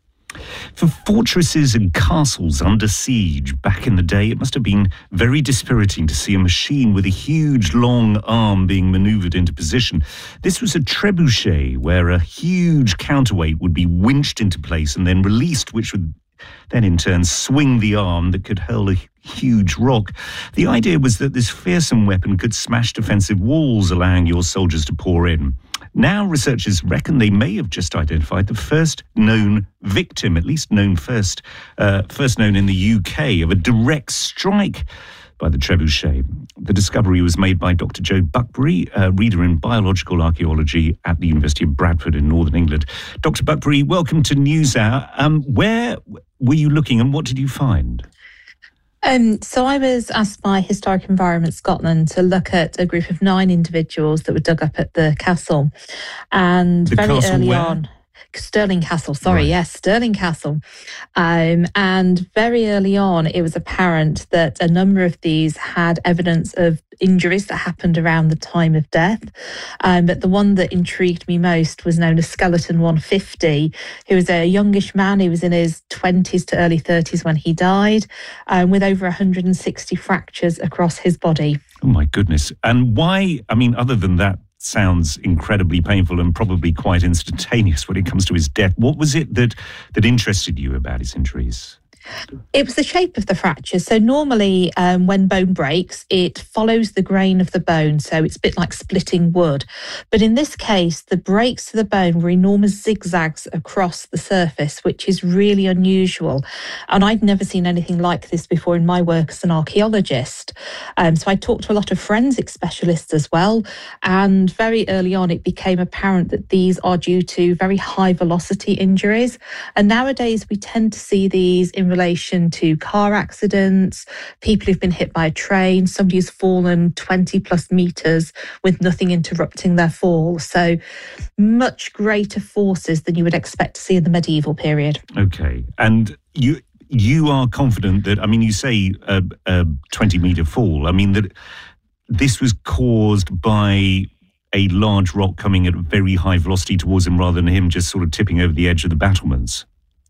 For fortresses and castles under siege back in the day, it must have been very dispiriting to see a machine with a huge long arm being manoeuvred into position. This was a trebuchet, where a huge counterweight would be winched into place and then released, which would then in turn swing the arm that could hurl a huge rock. The idea was that this fearsome weapon could smash defensive walls, allowing your soldiers to pour in. Now researchers reckon they may have just identified the first known victim, at least known first, uh, first known in the U K, of a direct strike by the trebuchet. The discovery was made by Doctor Joe Buckbury, a reader in biological archaeology at the University of Bradford in Northern England. Doctor Buckbury, welcome to NewsHour. Um, where were you looking and what did you find? Um, so I was asked by Historic Environment Scotland to look at a group of nine individuals that were dug up at the castle. And the very castle early where? on, Stirling Castle, sorry, Right. yes, Stirling Castle. Um, and very early on, it was apparent that a number of these had evidence of injuries that happened around the time of death. Um, but the one that intrigued me most was known as Skeleton one fifty, who was a youngish man. He was in his twenties to early thirties when he died, um, with over one hundred sixty fractures across his body. Oh my goodness. And why, I mean, other than that, sounds incredibly painful and probably quite instantaneous when it comes to his death. What was it that, that interested you about his injuries? It was the shape of the fracture. So normally um, when bone breaks, it follows the grain of the bone. So it's a bit like splitting wood. But in this case, the breaks to the bone were enormous zigzags across the surface, which is really unusual. And I'd never seen anything like this before in my work as an archaeologist. Um, so I talked to a lot of forensic specialists as well. And very early on, it became apparent that these are due to very high velocity injuries. And nowadays, we tend to see these in relation to car accidents, people who've been hit by a train, somebody who's fallen twenty plus metres with nothing interrupting their fall. So much greater forces than you would expect to see in the medieval period. Okay. And you you are confident that, I mean, you say a, a twenty metre fall. I mean, that this was caused by a large rock coming at a very high velocity towards him rather than him just sort of tipping over the edge of the battlements.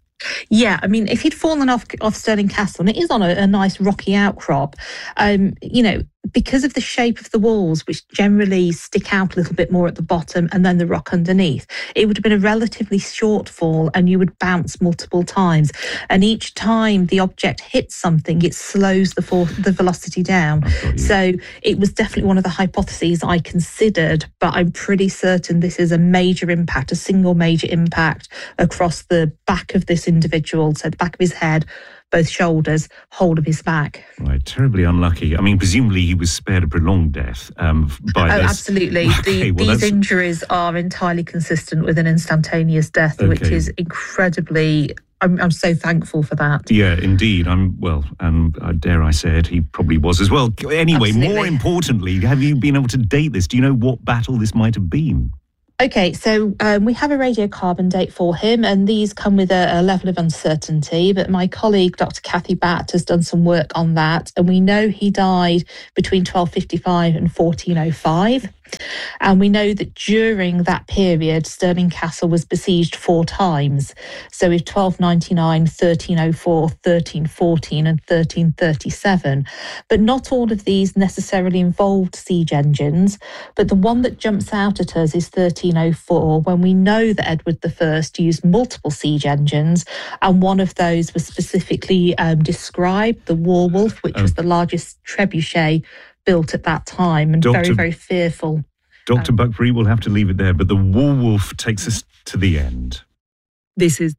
Yeah, I mean, if he'd fallen off off Stirling Castle, and it is on a, a nice rocky outcrop, um, you know, because of the shape of the walls, which generally stick out a little bit more at the bottom and then the rock underneath, it would have been a relatively short fall and you would bounce multiple times. And each time the object hits something, it slows the, for- the velocity down. So it was definitely one of the hypotheses I considered, but I'm pretty certain this is a major impact, a single major impact across the back of this individual, so the back of his head, both shoulders, whole of his back. Right, terribly unlucky. I mean, presumably he was spared a prolonged death um, by oh, this. Absolutely. Okay, the, well, these that's... injuries are entirely consistent with an instantaneous death, okay. which is incredibly... I'm, I'm so thankful for that. Yeah, indeed. I'm well, and uh, dare I say it, he probably was as well. Anyway, Absolutely. More importantly, have you been able to date this? Do you know what battle this might have been? Okay, so um, we have a radiocarbon date for him, and these come with a, a level of uncertainty. But my colleague, Doctor Kathy Batt, has done some work on that, and we know he died between twelve fifty-five and fourteen oh five. And we know that during that period, Stirling Castle was besieged four times. So with twelve ninety-nine, thirteen oh four, thirteen fourteen and thirteen thirty-seven. But not all of these necessarily involved siege engines. But the one that jumps out at us is thirteen oh four, when we know that Edward the First used multiple siege engines. And one of those was specifically um, described, the Warwolf, which oh. was the largest trebuchet built at that time, and Doctor very, very fearful. Doctor Um, Buckbury, we'll have to leave it there, but the Warwolf takes us to the end. This is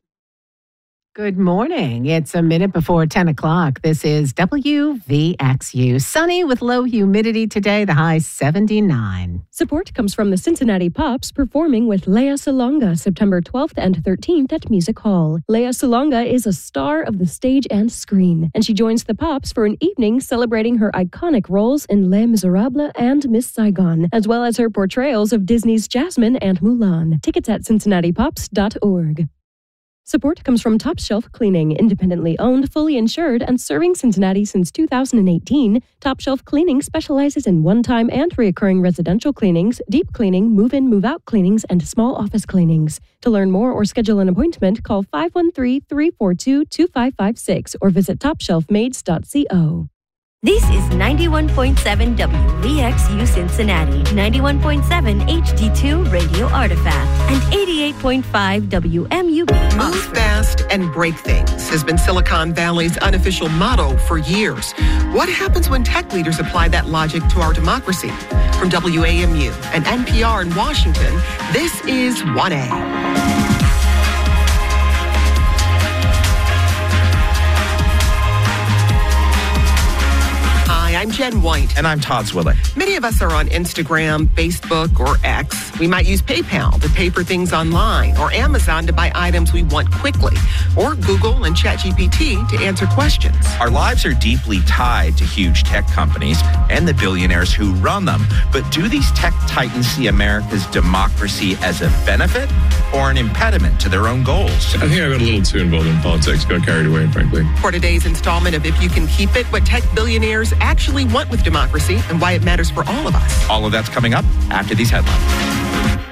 Good morning. It's a minute before ten o'clock. This is W V X U. Sunny with low humidity today, the high seventy-nine. Support comes from the Cincinnati Pops performing with Lea Salonga September twelfth and thirteenth at Music Hall. Lea Salonga is a star of the stage and screen, and she joins the Pops for an evening celebrating her iconic roles in Les Miserables and Miss Saigon, as well as her portrayals of Disney's Jasmine and Mulan. Tickets at cincinnati pops dot org. Support comes from Top Shelf Cleaning, independently owned, fully insured, and serving Cincinnati since two thousand eighteen. Top Shelf Cleaning specializes in one-time and recurring residential cleanings, deep cleaning, move-in, move-out cleanings, and small office cleanings. To learn more or schedule an appointment, call five one three, three four two, two five five six or visit top shelf maids dot co. This is ninety-one point seven W V X U Cincinnati, ninety-one point seven H D two Radio Artifact, and eighty-eight point five W M U B. Move fast and break things has been Silicon Valley's unofficial motto for years. What happens when tech leaders apply that logic to our democracy? From W A M U and N P R in Washington, this is one A. I'm Jen White. And I'm Todd Zwillich. Many of us are on Instagram, Facebook, or X. We might use PayPal to pay for things online, or Amazon to buy items we want quickly, or Google and ChatGPT to answer questions. Our lives are deeply tied to huge tech companies and the billionaires who run them. But do these tech titans see America's democracy as a benefit or an impediment to their own goals? I think I got a little too involved in politics, got carried away, frankly. For today's installment of If You Can Keep It, what tech billionaires actually want with democracy and why it matters for all of us. All of that's coming up after these headlines.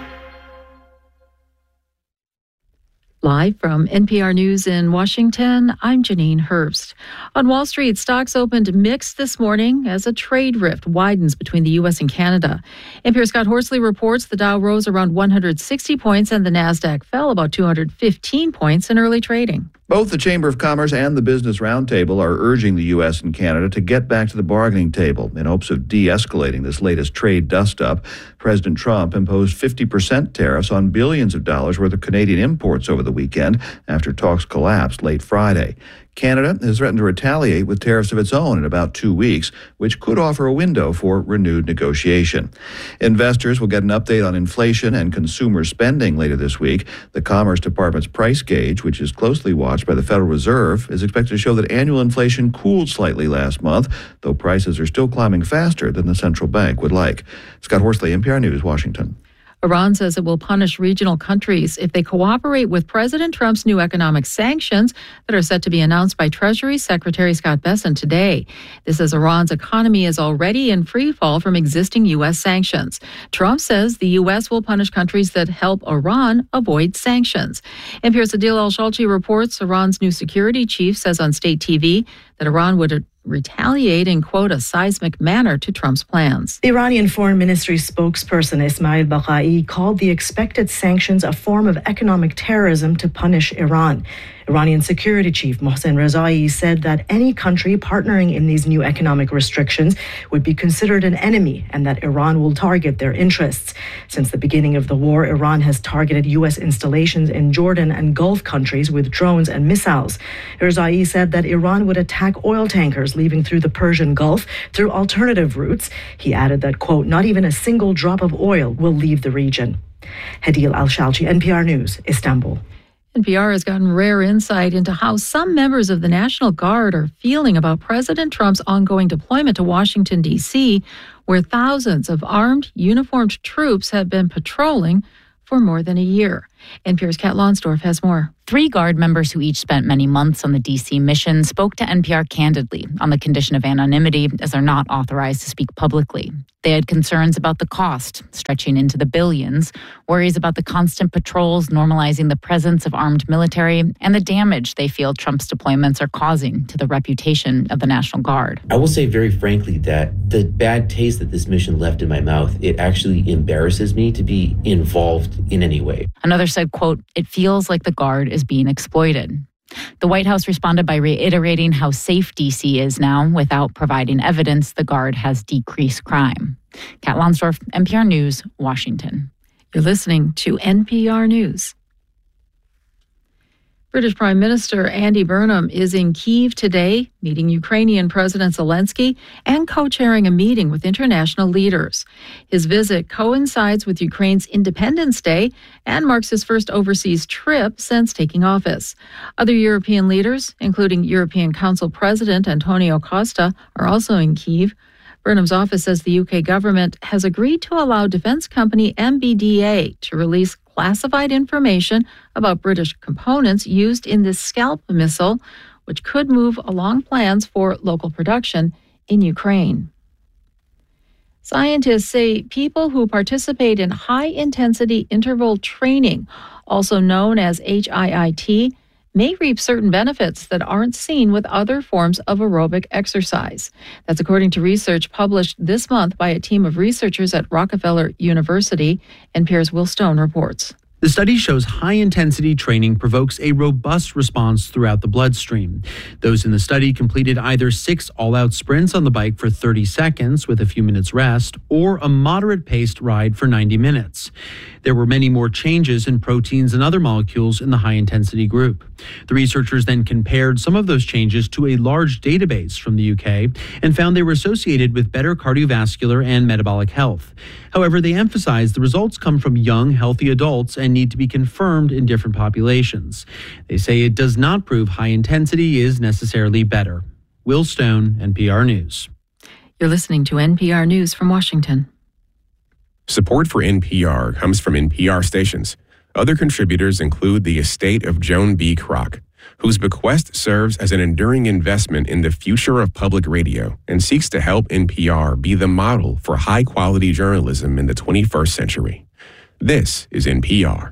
Live from N P R News in Washington, I'm Janine Herbst. On Wall Street, stocks opened mixed this morning as a trade rift widens between the U S and Canada. N P R's Scott Horsley reports the Dow rose around one hundred sixty points and the Nasdaq fell about two hundred fifteen points in early trading. Both the Chamber of Commerce and the Business Roundtable are urging the U S and Canada to get back to the bargaining table in hopes of de-escalating this latest trade dust-up. President Trump imposed fifty percent tariffs on billions of dollars worth of Canadian imports over the weekend after talks collapsed late Friday. Canada has threatened to retaliate with tariffs of its own in about two weeks, which could offer a window for renewed negotiation. Investors will get an update on inflation and consumer spending later this week. The Commerce Department's price gauge, which is closely watched by the Federal Reserve, is expected to show that annual inflation cooled slightly last month, though prices are still climbing faster than the central bank would like. Scott Horsley, N P R News, Washington. Iran says it will punish regional countries if they cooperate with President Trump's new economic sanctions that are set to be announced by Treasury Secretary Scott Bessent today. This as Iran's economy is already in free fall from existing U S sanctions. Trump says the U S will punish countries that help Iran avoid sanctions. N P R's Adil Al-Shalchi reports Iran's new security chief says on state T V that Iran would retaliate in, quote, a seismic manner to Trump's plans. The Iranian Foreign Ministry spokesperson Ismail Baghai called the expected sanctions a form of economic terrorism to punish Iran. Iranian security chief Mohsen Rezai said that any country partnering in these new economic restrictions would be considered an enemy and that Iran will target their interests. Since the beginning of the war, Iran has targeted U S installations in Jordan and Gulf countries with drones and missiles. Rezai said that Iran would attack oil tankers leaving through the Persian Gulf through alternative routes. He added that, quote, not even a single drop of oil will leave the region. Hadil Al-Shalchi, N P R News, Istanbul. N P R has gotten rare insight into how some members of the National Guard are feeling about President Trump's ongoing deployment to Washington, D C, where thousands of armed, uniformed troops have been patrolling for more than a year. N P R's Kat Lonsdorf has more. Three Guard members who each spent many months on the D C mission spoke to N P R candidly on the condition of anonymity, as they're not authorized to speak publicly. They had concerns about the cost, stretching into the billions, worries about the constant patrols normalizing the presence of armed military, and the damage they feel Trump's deployments are causing to the reputation of the National Guard. I will say very frankly that the bad taste that this mission left in my mouth, it actually embarrasses me to be involved in any way. Another said, quote, it feels like the Guard is being exploited. The White House responded by reiterating how safe D C is now without providing evidence the Guard has decreased crime. Kat Lonsdorf, N P R News, Washington. You're listening to N P R News. British Prime Minister Andy Burnham is in Kyiv today, meeting Ukrainian President Zelensky and co-chairing a meeting with international leaders. His visit coincides with Ukraine's Independence Day and marks his first overseas trip since taking office. Other European leaders, including European Council President Antonio Costa, are also in Kyiv. Burnham's office says the U K government has agreed to allow defense company M B D A to release classified information about British components used in this Scalp missile, which could move along plans for local production in Ukraine. Scientists say people who participate in high-intensity interval training, also known as H I I T, may reap certain benefits that aren't seen with other forms of aerobic exercise. That's according to research published this month by a team of researchers at Rockefeller University. N P R's Will Stone reports. The study shows high-intensity training provokes a robust response throughout the bloodstream. Those in the study completed either six all-out sprints on the bike for thirty seconds with a few minutes rest, or a moderate-paced ride for ninety minutes. There were many more changes in proteins and other molecules in the high-intensity group. The researchers then compared some of those changes to a large database from the U K and found they were associated with better cardiovascular and metabolic health. However, they emphasized the results come from young, healthy adults and need to be confirmed in different populations. They say it does not prove high intensity is necessarily better. Will Stone, N P R News. You're listening to N P R News from Washington. Support for N P R comes from N P R stations. Other contributors include the estate of Joan B. Kroc, whose bequest serves as an enduring investment in the future of public radio and seeks to help N P R be the model for high-quality journalism in the twenty-first century. This is N P R.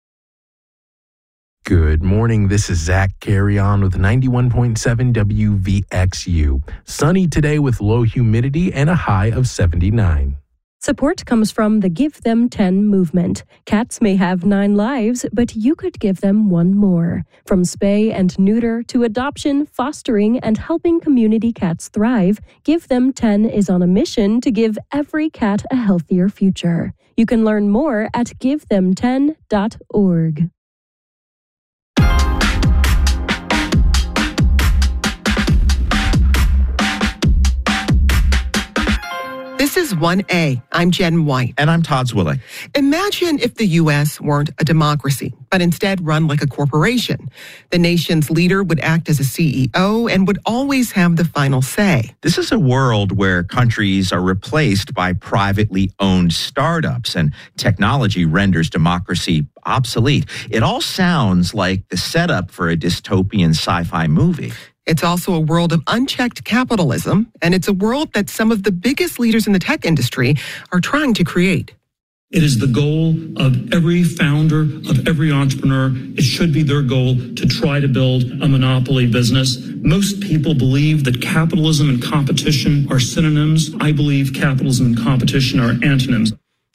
Good morning. This is Zach Carry-On with ninety-one point seven W V X U. Sunny today with low humidity and a high of seventy-nine. Support comes from the Give Them ten movement. Cats may have nine lives, but you could give them one more. From spay and neuter to adoption, fostering, and helping community cats thrive, Give Them ten is on a mission to give every cat a healthier future. You can learn more at give them ten dot org. This is one A. I'm Jen White. And I'm Todd Zwilling. Imagine if the U S weren't a democracy, but instead run like a corporation. The nation's leader would act as a C E O and would always have the final say. This is a world where countries are replaced by privately owned startups and technology renders democracy obsolete. It all sounds like the setup for a dystopian sci-fi movie. It's also a world of unchecked capitalism, and it's a world that some of the biggest leaders in the tech industry are trying to create. It is the goal of every founder, of every entrepreneur. It should be their goal to try to build a monopoly business. Most people believe that capitalism and competition are synonyms. I believe capitalism and competition are antonyms.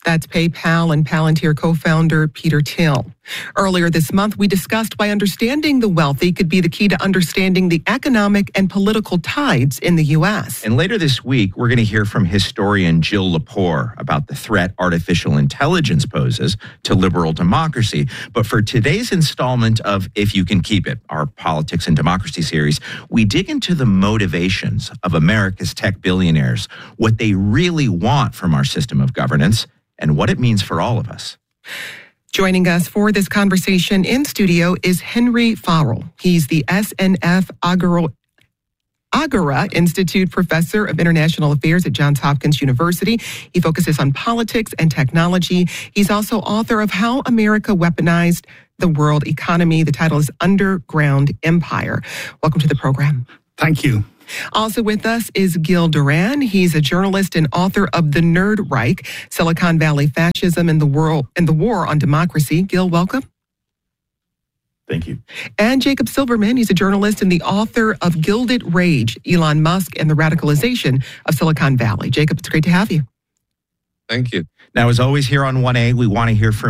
That's PayPal and Palantir co-founder Peter Thiel. Earlier this month, we discussed why understanding the wealthy could be the key to understanding the economic and political tides in the U S. And later this week, we're going to hear from historian Jill Lepore about the threat artificial intelligence poses to liberal democracy. But for today's installment of If You Can Keep It, our Politics and Democracy series, we dig into the motivations of America's tech billionaires, what they really want from our system of governance, and what it means for all of us. Joining us for this conversation in studio is Henry Farrell. He's the S N F Agora, Agora Institute Professor of International Affairs at Johns Hopkins University. He focuses on politics and technology. He's also author of How America Weaponized the World Economy. The title is Underground Empire. Welcome to the program. Thank you. Also with us is Gil Duran. He's a journalist and author of The Nerd Reich, Silicon Valley Fascism and the World and the War on Democracy. Gil, welcome. Thank you. And Jacob Silverman. He's a journalist and the author of Gilded Rage, Elon Musk and the Radicalization of Silicon Valley. Jacob, it's great to have you. Thank you. Now, as always here on one A, we want to hear from